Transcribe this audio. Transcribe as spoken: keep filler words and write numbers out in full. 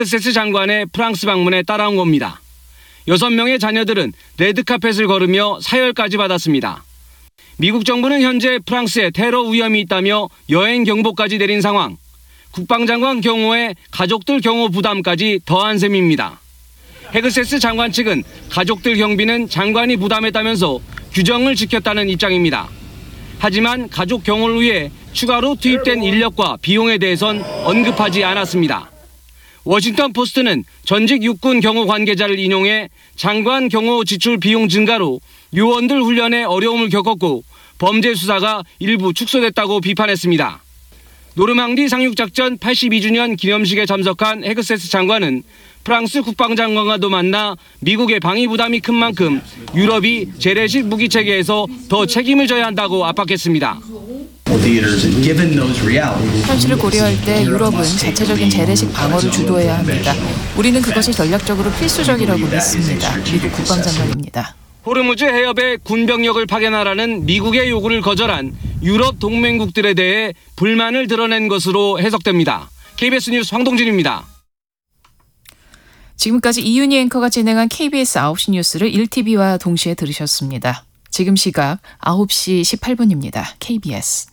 헤그세스 장관의 프랑스 방문에 따라온 겁니다. 여섯 명의 자녀들은 레드카펫을 걸으며 사열까지 받았습니다. 미국 정부는 현재 프랑스에 테러 위험이 있다며 여행 경보까지 내린 상황. 국방장관 경호에 가족들 경호 부담까지 더한 셈입니다. 헤그세스 장관 측은 가족들 경비는 장관이 부담했다면서 규정을 지켰다는 입장입니다. 하지만 가족 경호를 위해 추가로 투입된 인력과 비용에 대해선 언급하지 않았습니다. 워싱턴 포스트는 전직 육군 경호 관계자를 인용해 장관 경호 지출 비용 증가로 요원들 훈련에 어려움을 겪었고 범죄 수사가 일부 축소됐다고 비판했습니다. 노르망디 상륙작전 팔십이 주년 기념식에 참석한 헤그세스 장관은 프랑스 국방장관과도 만나 미국의 방위 부담이 큰 만큼 유럽이 재래식 무기 체계에서 더 책임을 져야 한다고 압박했습니다. 현실을 고려할 때 유럽은 자체적인 재래식 방어를 주도해야 합니다. 우리는 그것이 전략적으로 필수적이라고 믿습니다. 미국 국방장관입니다. 호르무즈 해협에 군병력을 파견하라는 미국의 요구를 거절한 유럽 동맹국들에 대해 불만을 드러낸 것으로 해석됩니다. 케이비에스 뉴스 황동진입니다. 지금까지 이윤희 앵커가 진행한 케이비에스 아홉 시 뉴스를 일 티비와 동시에 들으셨습니다. 지금 시각 아홉 시 십팔 분입니다. 케이비에스